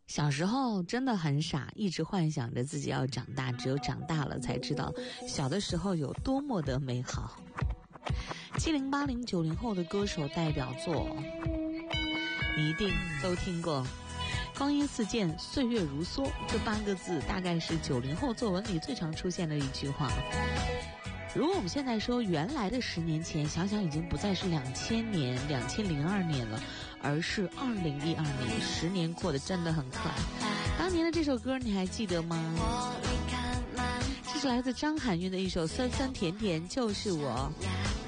小时候真的很傻，一直幻想着自己要长大，只有长大了才知道小的时候有多么的美好。70、80、90后的歌手代表作，你一定都听过。光阴似箭，岁月如梭，这8个字大概是90后作文里最常出现的一句话。如果我们现在说原来的10年前，想想已经不再是2000年、2002年了，而是2012年，10年过得真的很快。当年的这首歌你还记得吗？这是来自张含韵的一首《酸酸甜甜就是我》。